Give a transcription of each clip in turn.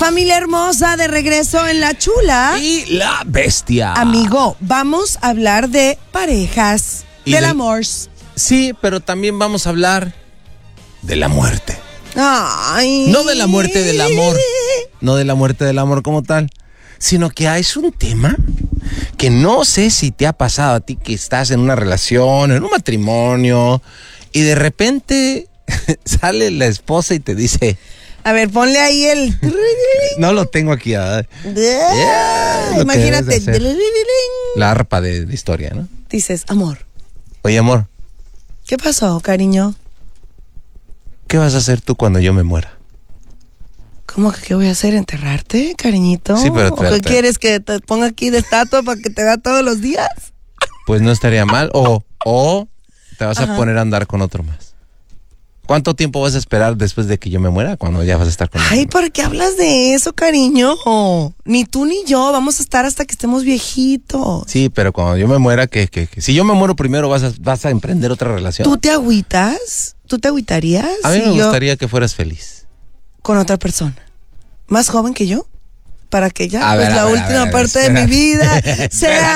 Familia hermosa, de regreso en La Chula y La Bestia. Amigo, vamos a hablar de parejas, del amor. Sí, pero también vamos a hablar de la muerte. Ay. No de la muerte del amor, no de la muerte del amor como tal, sino que es un tema que no sé si te ha pasado a ti, que estás en una relación, en un matrimonio, y de repente sale la esposa y te dice... A ver, ponle ahí el... No lo tengo aquí. Imagínate. La arpa de historia, ¿no? Dices, amor. Oye, amor. ¿Qué pasó, cariño? ¿Qué vas a hacer tú cuando yo me muera? ¿Cómo que qué voy a hacer? ¿Enterrarte, cariñito? Sí, pero... ¿O qué quieres, que te ponga aquí de estatua para que te vea todos los días? Pues no estaría mal. O te vas a poner a andar con otro más. ¿Cuánto tiempo vas a esperar después de que yo me muera? Cuando ya vas a estar con Ay, ¿por qué hablas de eso, cariño? Ni tú ni yo vamos a estar hasta que estemos viejitos. Sí, pero cuando yo me muera, que si yo me muero primero, vas a emprender otra relación. ¿Tú te agüitas? ¿Tú te agüitarías? A mí me gustaría que fueras feliz. ¿Con otra persona? ¿Más joven que yo? Para que ya la última parte de mi vida sea...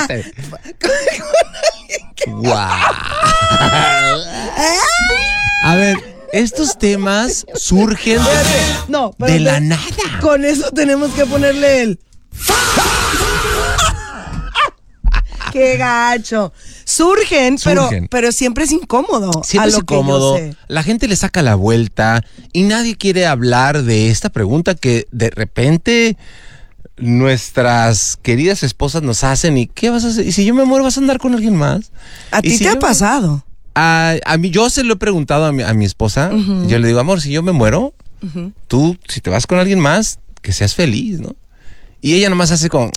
¡Guau! A ver... Estos temas surgen de la nada. Con eso tenemos que ponerle el... ¡Qué gacho! Surgen. Pero siempre es incómodo. Siempre es incómodo. La gente le saca la vuelta y nadie quiere hablar de esta pregunta que de repente nuestras queridas esposas nos hacen. ¿Y qué vas a hacer? ¿Y si yo me muero, vas a andar con alguien más? ¿A ti te ha pasado? A mí, yo se lo he preguntado a mi esposa. Yo le digo, amor, si yo me muero, tú, si te vas con alguien más, que seas feliz, ¿no? Y ella nomás hace como,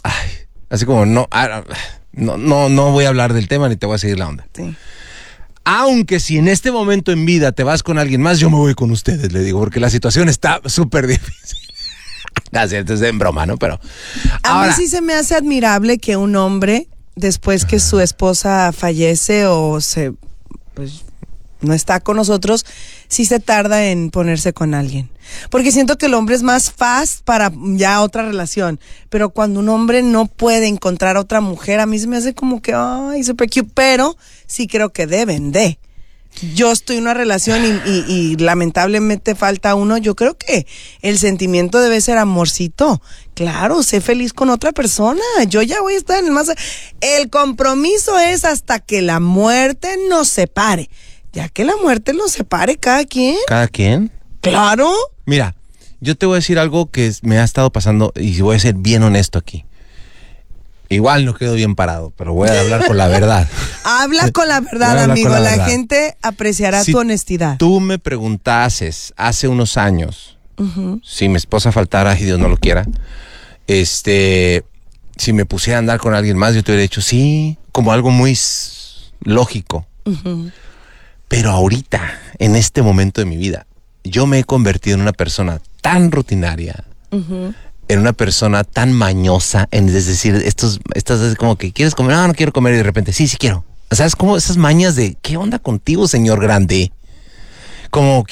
no voy a hablar del tema ni te voy a seguir la onda. Sí. Aunque si en este momento en vida te vas con alguien más, yo me voy con ustedes, le digo, porque la situación está súper difícil. Así, entonces en broma, ¿no? Pero a mí sí se me hace admirable que un hombre, después que su esposa fallece o pues no está con nosotros, sí se tarda en ponerse con alguien. Porque siento que el hombre es más fast para ya otra relación. Pero cuando un hombre no puede encontrar a otra mujer, a mí se me hace como que, ay, super cute. Pero sí creo que deben de. Yo estoy en una relación y lamentablemente falta uno. Yo creo que el sentimiento debe ser amorcito. Claro, sé feliz con otra persona. Yo ya voy a estar en el más... El compromiso es hasta que la muerte nos separe. Ya que la muerte nos separe, cada quien. ¿Cada quien? Claro. Mira, yo te voy a decir algo que me ha estado pasando y voy a ser bien honesto aquí. Igual no quedo bien parado, pero voy a hablar con la verdad. Habla con la verdad, amigo. La gente apreciará tu honestidad. Tú me preguntases hace unos años, si mi esposa faltara y Dios no lo quiera, si me pusiera a andar con alguien más, yo te hubiera dicho sí, como algo muy lógico. Pero ahorita, en este momento de mi vida, yo me he convertido en una persona tan rutinaria, en una persona tan mañosa, es decir, estas es como que quieres comer, no quiero comer, y de repente, sí quiero. O sea, es como esas mañas de, ¿qué onda contigo, señor grande? Como